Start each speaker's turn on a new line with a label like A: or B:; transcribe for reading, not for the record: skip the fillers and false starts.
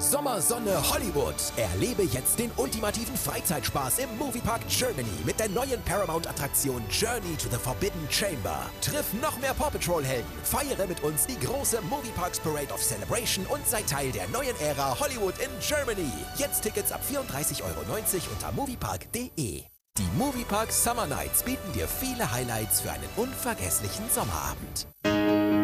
A: Sommersonne Hollywood. Erlebe jetzt den ultimativen Freizeitspaß im Moviepark Germany mit der neuen Paramount-Attraktion Journey to the Forbidden Chamber. Triff noch mehr Paw Patrol-Helden, feiere mit uns die große Movieparks Parade of Celebration und sei Teil der neuen Ära Hollywood in Germany. Jetzt Tickets ab 34,90 € unter moviepark.de. Die Moviepark Summer Nights bieten dir viele Highlights für einen unvergesslichen Sommerabend.